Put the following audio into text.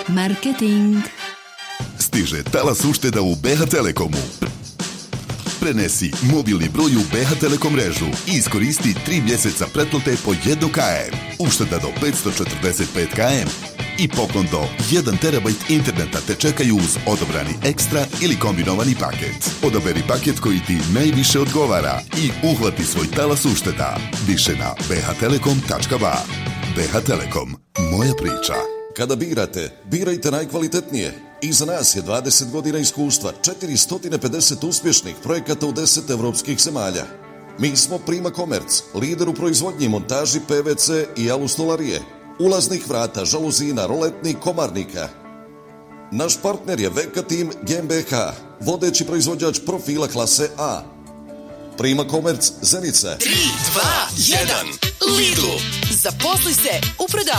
Marketing. Stiže talas ušteda u BH Telekomu. Prenesi mobilni broj u BH Telekom mrežu i iskoristi 3 mjeseca pretplate po 1 km. Ušteda do 545 km i poklon do 1 terabajt interneta te čekaju uz odabrani ekstra ili kombinovani paket. Odaberi paket koji ti najviše odgovara i uhvati svoj talas ušteda. Više na bhtelekom.ba. BH Telekom. Moja priča. Kada birajte najkvalitetnije. Iza nas je 20 godina iskustva, 450 uspješnih projekata u 10 evropskih zemalja. Mi smo Prima Komerc, lider u proizvodnji, montaži PVC i alustolarije, ulaznih vrata, žaluzina, roletnih, komarnika. Naš partner je VK Team GmbH, vodeći proizvođač profila klase A. Prima Komerc, Zenica. 3, 2, 1, Lidl. Zaposli se u prodavnici.